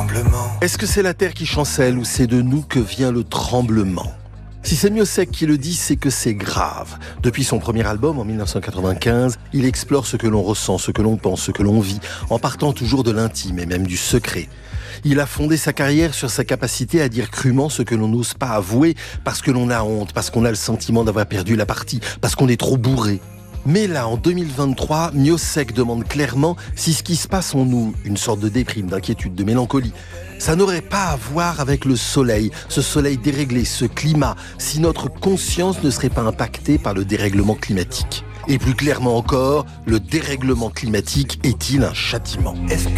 tremblement. Est-ce que c'est la terre qui chancelle ou c'est de nous que vient le tremblement ? Si c'est Miossec qui le dit, c'est que c'est grave. Depuis son premier album, en 1995, il explore ce que l'on ressent, ce que l'on pense, ce que l'on vit, en partant toujours de l'intime et même du secret. Il a fondé sa carrière sur sa capacité à dire crûment ce que l'on n'ose pas avouer parce que l'on a honte, parce qu'on a le sentiment d'avoir perdu la partie, parce qu'on est trop bourré. Mais là, en 2023, Miossec demande clairement si ce qui se passe en nous, une sorte de déprime, d'inquiétude, de mélancolie, ça n'aurait pas à voir avec le soleil, ce soleil déréglé, ce climat, si notre conscience ne serait pas impactée par le dérèglement climatique. Et plus clairement encore, le dérèglement climatique est-il un châtiment ? Est-ce